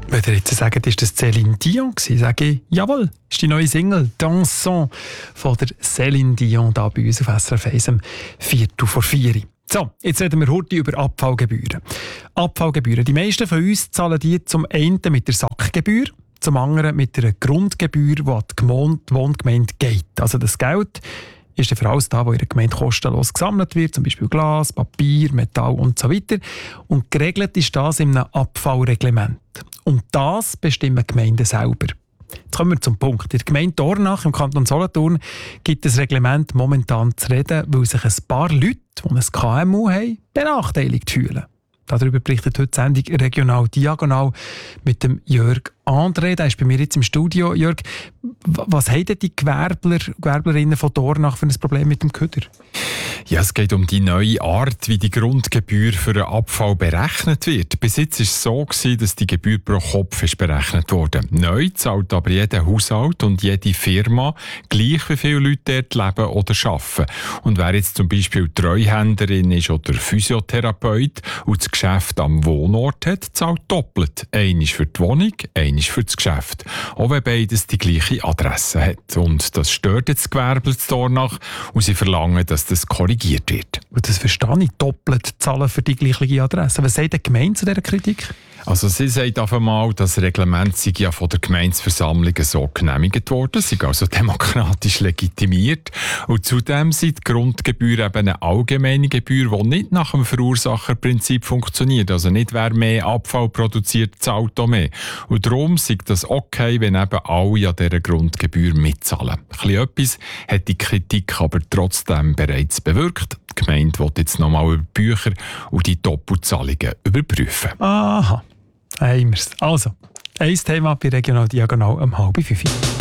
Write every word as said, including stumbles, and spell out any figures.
Wenn ihr jetzt sagt, ist das Céline Dion gewesen, sage ich, jawohl, ist die neue Single «Dansons» von der Céline Dion da bei uns auf S R F eins am Viertel vor vier. So, jetzt reden wir heute über Abfallgebühren. Abfallgebühren. Die meisten von uns zahlen die zum einen mit der Sackgebühr, zum anderen mit einer Grundgebühr, die an die Wohngemeinde geht. Also das Geld ist für alles da, was in der Gemeinde kostenlos gesammelt wird, zum Beispiel Glas, Papier, Metall und so weiter. Und geregelt ist das in einem Abfallreglement. Und das bestimmen die Gemeinden selber. Jetzt kommen wir zum Punkt. In der Gemeinde Dornach im Kanton Solothurn gibt das Reglement momentan zu reden, weil sich ein paar Leute, die ein K M U haben, benachteiligt fühlen. Darüber berichtet heute die Sendung «Regional Diagonal» mit dem Jörg André. Der ist bei mir jetzt im Studio. Jörg, was haben denn die Gewerbler, Gewerblerinnen von Dornach für ein Problem mit dem Köder? Ja, es geht um die neue Art, wie die Grundgebühr für den Abfall berechnet wird. Bis jetzt war es so, dass die Gebühr pro Kopf ist berechnet wurde. Neu zahlt aber jeder Haushalt und jede Firma gleich, wie viele Leute dort leben oder arbeiten. Und wer jetzt zum Beispiel Treuhänderin ist oder Physiotherapeut und das Geschäft am Wohnort hat, zahlt doppelt. Einmal für die Wohnung, einmal für das Geschäft. Auch wenn beides die gleiche Adresse hat. Und das stört jetzt die Gewerbler zu Dornach und sie verlangen, dass das korrigiert wird. Und das verstehe ich, doppelt zahlen für die gleiche Adresse. Was sagt die Gemeinde zu dieser Kritik? Also sie sagt auf einmal, das Reglement sei ja von der Gemeindeversammlung so genehmigt worden, sei also demokratisch legitimiert. Und zudem sei die Grundgebühr eben eine allgemeine Gebühr, die nicht nach dem Verursacherprinzip funktioniert. Also nicht wer mehr Abfall produziert, zahlt auch mehr. Und darum sei das okay, wenn eben alle an dieser Grundgebühr mitzahlen. Ein bisschen etwas hat die Kritik aber trotzdem bereits bewirkt. Die Gemeinde will jetzt nochmal über Bücher und die Doppelzahlungen überprüfen. Aha, haben wir es. Also, ein Thema bei Regional Diagonal um halb fünf.